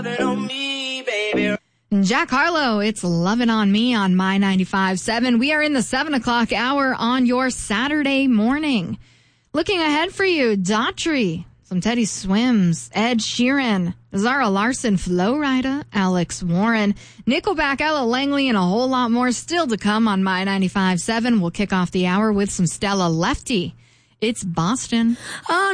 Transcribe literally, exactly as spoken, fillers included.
Jack Harlow, it's Lovin' on Me on My ninety-five point seven. We are in the seven o'clock hour on your Saturday morning. Looking ahead for you, Daughtry, some Teddy Swims, Ed Sheeran, Zara Larson, Flo Rida, Alex Warren, Nickelback, Ella Langley, and a whole lot more still to come on My ninety-five point seven. We'll kick off the hour with some Stella Lefty. It's Boston. Oh,